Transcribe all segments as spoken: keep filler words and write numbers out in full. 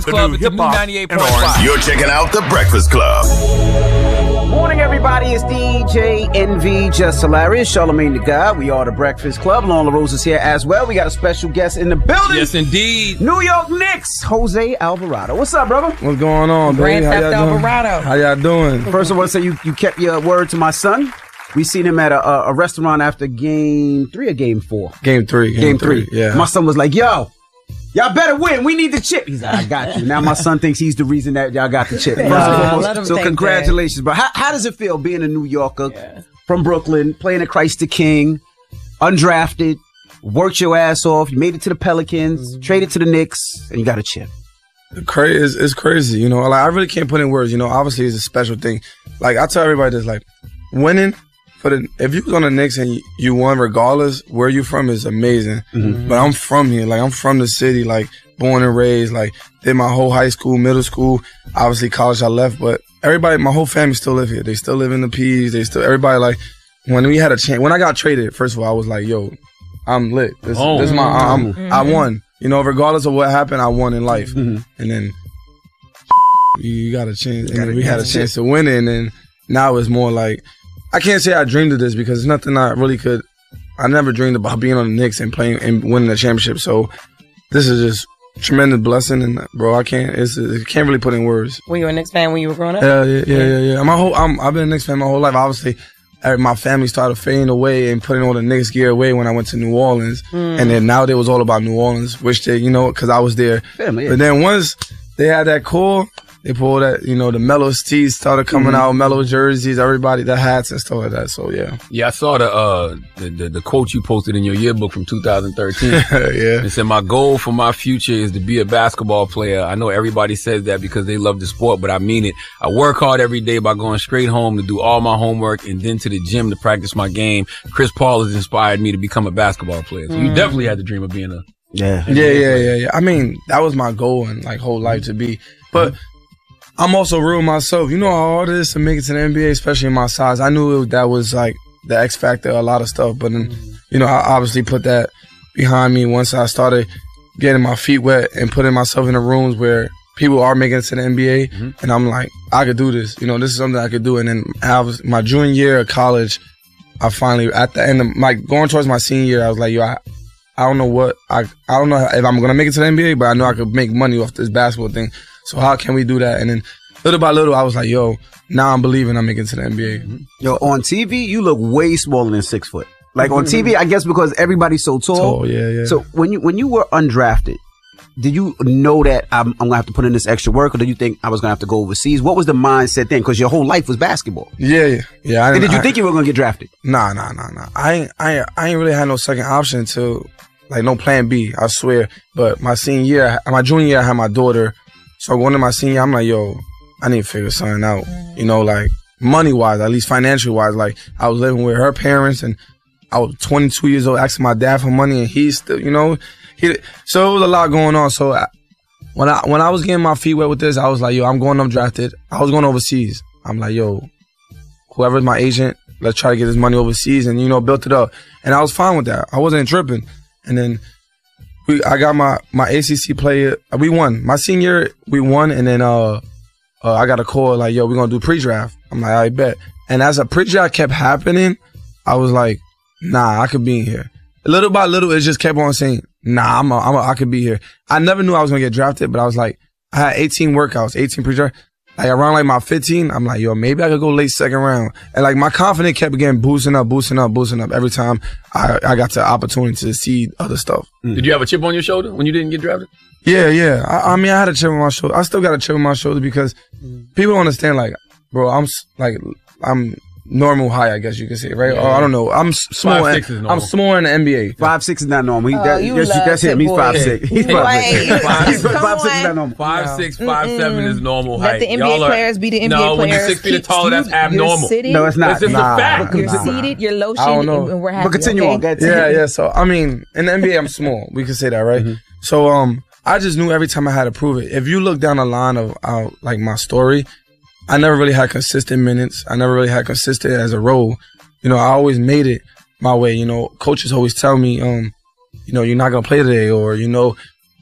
Club at the new ninety-eight point five. You're checking out The Breakfast Club. Morning, everybody. It's D J Envy, Just Hilarious, Charlamagne the God. We are The Breakfast Club. Lon LaRose is here as well. We got a special guest in the building. Yes, indeed. New York Knicks, Jose Alvarado. What's up, brother? What's going on, baby? Grand Theft Alvarado. How y'all doing? First of all, say you, you kept your word to my son. We seen him at a, a, a restaurant after game three or game four? Game three. Game, Game three. three. Yeah. My son was like, yo, y'all better win. We need the chip. He's like, I got you. Now my son thinks he's the reason that y'all got the chip. First and Nah, foremost, let him so think congratulations. But how, how does it feel being a New Yorker Yeah. from Brooklyn, playing at Christ the King, undrafted, worked your ass off, you made it to the Pelicans, Mm-hmm. traded to the Knicks, and you got a chip? Crazy. It's, it's crazy. You know, like I really can't put in words. You know, obviously it's a special thing. Like I tell everybody this, like winning for the, if you was on the Knicks and you, you won regardless where you from is amazing. Mm-hmm. But I'm from here. Like I'm from the city, like born and raised, like did my whole high school, middle school, obviously college I left, but everybody, my whole family still live here. They still live in the P's. They still, everybody like, when we had a chance, when I got traded, first of all, I was like, yo, I'm lit. This, Oh. this is my, I'm, Mm-hmm. I won. You know, regardless of what happened, I won in life. Mhm. And then you got a chance, and Gotta then we get had a the chance to win it. And then now it's more like, I can't say I dreamed of this because it's nothing I really could. I never dreamed about being on the Knicks and playing and winning the championship. So this is just tremendous blessing, and bro, I can't. It's I can't really put in words. Were you a Knicks fan when you were growing up? Yeah, yeah, yeah, yeah. yeah. My whole, I'm, I've been a Knicks fan my whole life. Obviously, uh, my family started fading away and putting all the Knicks gear away when I went to New Orleans, and then now it was all about New Orleans. Which they, you know, because I was there. Family, yeah. But then once they had that core, they pulled that, you know, the Mellow tees started coming out, Mellow jerseys, everybody, the hats and stuff like that. So yeah, Yeah, I saw the, uh, the, the the quote you posted in your yearbook from two thousand thirteen. yeah. It said, my goal for my future is to be a basketball player. I know everybody says that because they love the sport, but I mean it. I work hard every day by going straight home to do all my homework and then to the gym to practice my game. Chris Paul has inspired me to become a basketball player. So you definitely had the dream of being a... Yeah. Yeah, yeah, yeah, yeah. I mean, that was my goal and like whole life to be. But I'm also real myself. You know how hard it is to make it to the N B A, especially in my size. I knew it, that was like the X factor, a lot of stuff. But then, you know, I obviously put that behind me once I started getting my feet wet and putting myself in the rooms where people are making it to the N B A. Mhm. And I'm like, I could do this. You know, this is something I could do. And then I was my junior year of college. I finally, at the end of my going towards my senior year, I was like, yo, I, I don't know what I I don't know if I'm gonna make it to the N B A, but I know I could make money off this basketball thing. So how can we do that? And then little by little, I was like, yo, now I'm believing I'm making it to the N B A. Yo, on T V, you look way smaller than six foot. Like on T V, I guess because everybody's so tall. So yeah, yeah. So when you when you were undrafted, did you know that I'm, I'm gonna have to put in this extra work, or did you think I was gonna have to go overseas? What was the mindset then? Because your whole life was basketball. yeah, yeah, yeah. I And did you I, think you were gonna get drafted? Nah, nah, nah, nah. I ain't, I ain't, I ain't really had no second option until like no plan B. I swear. But my senior year, my junior year, I had my daughter. So going to my senior year, I'm like, yo, I need to figure something out. You know, like money wise, at least financial wise. Like I was living with her parents, and I was twenty-two years old, asking my dad for money, and he's still, you know, he. So it was a lot going on. So I, when I when I was getting my feet wet with this, I was like, yo, I'm going undrafted. I was going overseas. I'm like, yo, whoever's my agent, let's try to get this money overseas, and you know, built it up. And I was fine with that. I wasn't tripping. And then we, I got my my A C C player. We won my senior. We won, and then uh, uh I got a call like, yo, we're gonna do pre-draft. I'm like, I bet. And as a pre-draft kept happening, I was like, nah, I could be in here. Little by little, it just kept on saying, nah, I'm a, I'm a, I could be here. I never knew I was gonna get drafted, but I was like, I had eighteen workouts, eighteen pre-draft. Like around like my fifteen, I'm like, yo, maybe I could go late second round. And like my confidence kept getting boosting up, boosting up, boosting up every time I, I got the opportunity to see other stuff. Did you have a chip on your shoulder when you didn't get drafted? Yeah, yeah. I, I mean, I had a chip on my shoulder. I still got a chip on my shoulder because people don't understand, like, bro, I'm s- like, I'm normal height, I guess you can say, right? Yeah. Or I don't know. I'm s- small. Five, in- six is I'm normal. small in the N B A. Five six is not normal. He, Oh, that, you that's, love that's him. He's Tip five Boy. six. He's five Wait. six. He's Come five six is on. not normal. Five No. six, five seven is normal Let height. the N B A Y'all are- players be the N B A no, when you're players. six feet Keep- taller, that's you- abnormal. You're sitting, No, it's not. It's just Nah. a fact. You're Nah. seated, you're I don't lotioned, know. and we're happy. But continue okay? on. Go ahead. Yeah, yeah. So I mean, in the N B A, I'm small. We can say that, right? Mm-hmm. So um, I just knew every time I had to prove it. If you look down the line of uh, like my story, I never really had consistent minutes. I never really had consistent as a role. You know, I always made it my way. You know, coaches always tell me, um, you know, you're not gonna play today, or you know,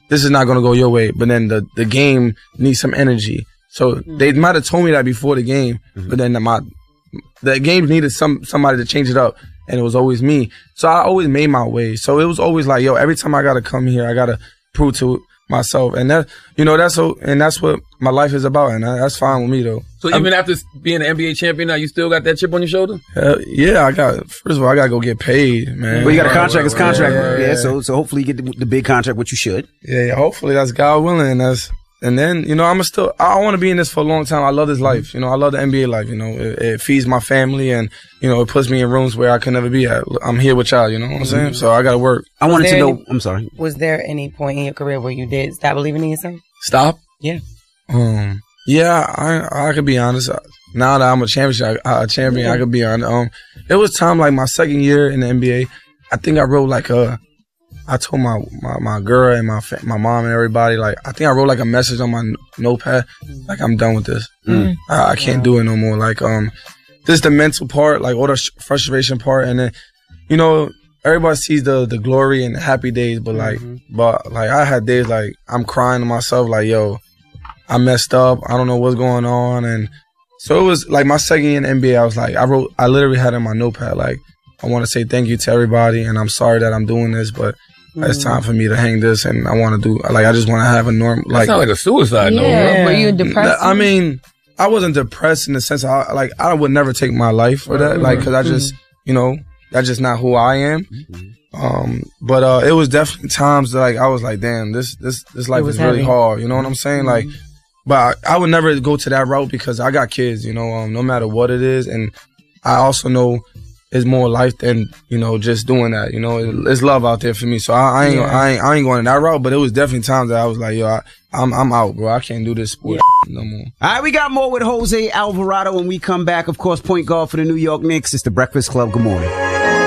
this is not gonna go your way. But then the the game needs some energy. So mm-hmm. they might have told me that before the game, mm-hmm. but then my the game needed some somebody to change it up, and it was always me. So I always made my way. So it was always like, yo, every time I gotta come here, I gotta prove to myself, and that you know that's so, and that's what my life is about, and that's fine with me though. So even I'm, after being an N B A champion, now you still got that chip on your shoulder? Uh, yeah, I got. First of all, I gotta go get paid, man. Well, you got a contract. It's contract. Yeah, Yeah, yeah. So so hopefully you get the, the big contract, which you should. Yeah, yeah. Hopefully that's God willing. That's and then you know I'm still. I want to be in this for a long time. I love this life. You know, I love the N B A life. You know, it, it feeds my family, and you know, it puts me in rooms where I could never be at. I'm here with y'all. You know what I'm saying? Mm-hmm. So I gotta work. I was wanted to know. Any, I'm sorry. Was there any point in your career where you did stop believing in yourself? Stop? Yeah. Um. Yeah, I I could be honest. Now that I'm a championship, a champion, yeah. I could be honest. Um, it was time like my second year in the N B A. I think I wrote like a. I told my, my, my girl and my fa- my mom and everybody, like, I think I wrote like a message on my n- notepad, like, I'm done with this. Mm. I, I can't wow. do it no more. Like, um, this is the mental part, like all the sh- frustration part, and then, you know, everybody sees the the glory and the happy days, but like, mm-hmm. but like I had days like I'm crying to myself, like, yo, I messed up. I don't know what's going on, and so it was like my second year in the N B A. I was like, I wrote, I literally had in my notepad, like, I want to say thank you to everybody, and I'm sorry that I'm doing this, but. Mm. It's time for me to hang this, and I want to do like I just want to have a normal. Like, that's not like a suicide note. Yeah. Were you depressed? I mean, I wasn't depressed in the sense of, like I would never take my life for that, mm-hmm. like because I just you know that's just not who I am. Mm-hmm. Um, but uh, it was definitely times that, like I was like, damn, this this this life is heavy. Really hard. You know what I'm saying? Mm-hmm. Like, but I, I would never go to that route because I got kids. You know, um, no matter what it is, and I also know. It's more life than, you know, just doing that. You know, it's love out there for me. So I, I ain't, yeah. I ain't, I ain't going that route. But it was definitely times that I was like, yo, I, I'm, I'm out, bro. I can't do this sport yeah. no more. All right, we got more with Jose Alvarado when we come back. Of course, point guard for the New York Knicks. It's the Breakfast Club. Good morning.